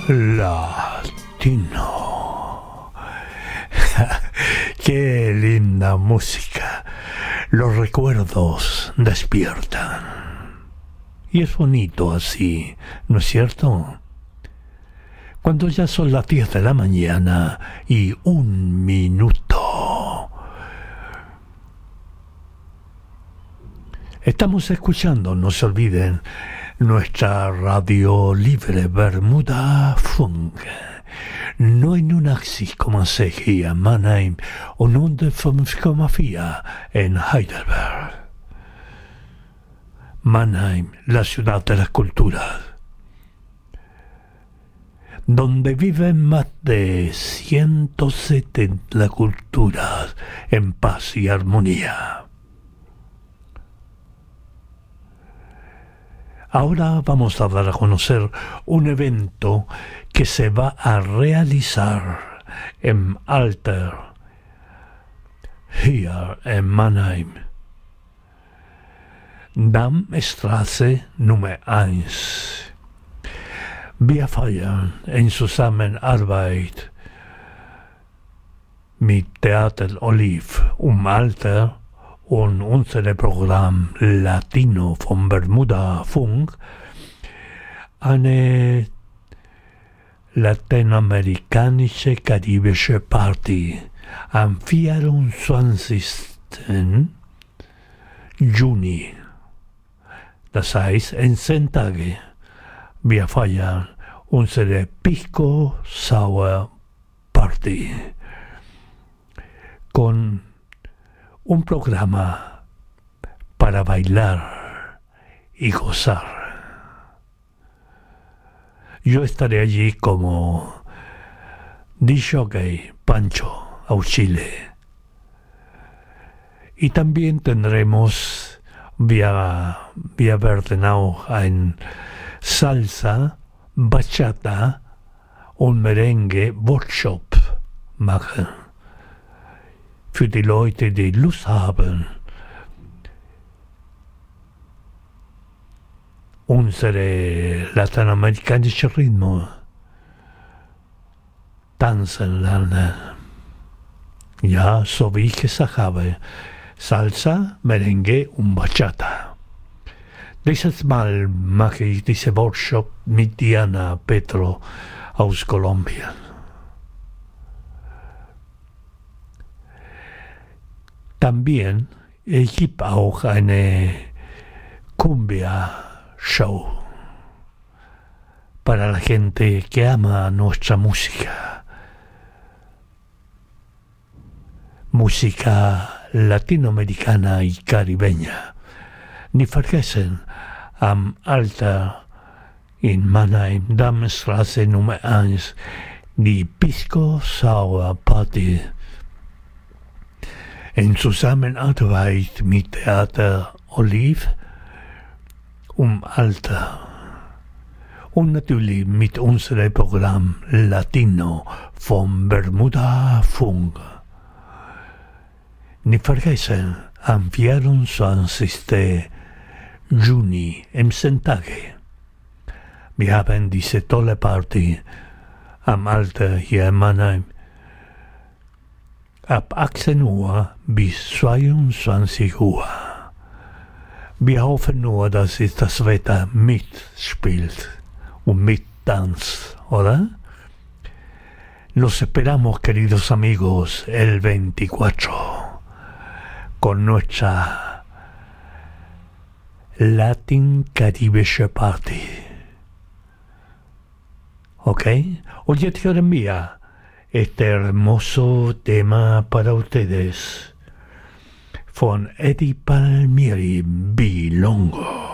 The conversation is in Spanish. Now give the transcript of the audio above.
Latino. Qué linda música. Los recuerdos despiertan. Y es bonito así, ¿no es cierto? Cuando ya son las 10 de la mañana y 1 minuto. Estamos escuchando, no se olviden, nuestra radio libre Bermuda Funk. 89,6 en Mannheim und 105,4 en Heidelberg. Mannheim, la ciudad de las culturas, donde viven más de 170 culturas en paz y armonía. Ahora vamos a dar a conocer un evento que se va a realizar en Alter, hier en Mannheim. Dammstraße Nummer 1. Wir feiern in Zusammenarbeit mit Theater Oliv Alter und unserem Programm Latino von Bermuda Funk eine lateinamerikanische karibische Party am 24. Juni. Das heißt, in 10 Tagen. Wir feiern unsere Pisco Sour Party con un programa para bailar y gozar. Yo estaré allí como DJ Pancho Auchile. Y también tendremos, wir werden auch ein Salsa, Bachata und Merengue Workshop machen. Für die Leute, die Lust haben, unsere lateinamerikanische Rhythmen tanzen lernen. Ja, so wie ich gesagt habe, Salsa, Merengue und Bachata. Dieses Mal mache ich diesen Workshop mit Diana Petro aus Kolumbien. También gibt auch eine Cumbia-Show para la gente que ama nuestra música. Música latinoamericana y caribeña. Ni vergessen, am Alter in Mannheim, Dammstraße Nummer 1, die Pisco Sour Party in Zusammenarbeit mit Theater Oliv Alter und natürlich mit unserem Programm Latino von Bermuda Funk. Nicht vergessen, am 24. Juni im 10 Tage. Wir haben diese tolle Party am Alter hier in Mannheim ab 18 Uhr bis 22 Uhr. Wir hoffen nur, dass das Wetter mitspielt und mittanzt, ¿verdad? Los esperamos, queridos amigos, el 24 con nuestra Latin Caribische Party. ¿Ok? Oye, tío mía, este hermoso tema para ustedes. Von Eddie Palmieri, Bilongo.